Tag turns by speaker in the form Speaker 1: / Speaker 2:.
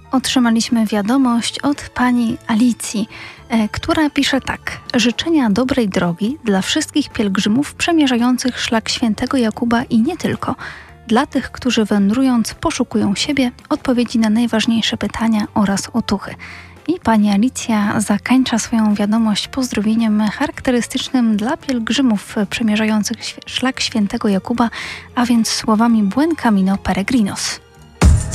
Speaker 1: Otrzymaliśmy wiadomość od pani Alicji, która pisze tak. Życzenia dobrej drogi dla wszystkich pielgrzymów przemierzających szlak świętego Jakuba i nie tylko. Dla tych, którzy wędrując poszukują siebie, odpowiedzi na najważniejsze pytania oraz otuchy. I pani Alicja zakończa swoją wiadomość pozdrowieniem charakterystycznym dla pielgrzymów przemierzających szlak świętego Jakuba, a więc słowami Buen Camino Peregrinos.